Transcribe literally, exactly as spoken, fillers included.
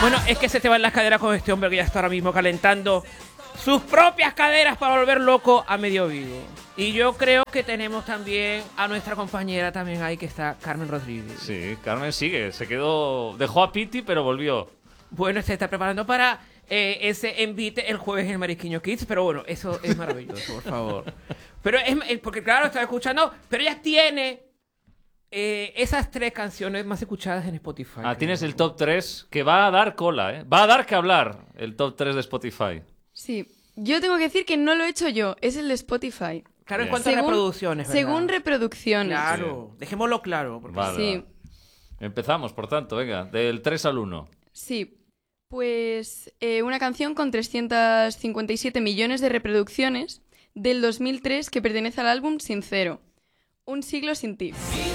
Bueno, es que se te van las caderas con este hombre que ya está ahora mismo calentando sus propias caderas para volver loco a medio vivo. Y yo creo que tenemos también a nuestra compañera también ahí, que está Carmen Rodríguez. Sí, Carmen sigue, se quedó, dejó a Piti, pero volvió. Bueno, se está preparando para eh, ese envite el jueves en el Marisquiño Kids, pero bueno, eso es maravilloso, por favor. Pero es, es porque claro, estaba escuchando, pero ella tiene eh, esas tres canciones más escuchadas en Spotify. Ah, tienes el top tres que va a dar cola, ¿eh? Va a dar que hablar el top tres de Spotify. Sí, yo tengo que decir que no lo he hecho yo, es el de Spotify. Claro, en Bien. cuanto a Según- reproducciones, ¿verdad? Según reproducciones. Claro, Sí. dejémoslo claro. Porque... Vale, Sí. vale. Empezamos, por tanto, venga, del tres al uno. Sí, pues eh, una canción con trescientos cincuenta y siete millones de reproducciones del dos mil tres que pertenece al álbum Sincero, Un siglo sin ti.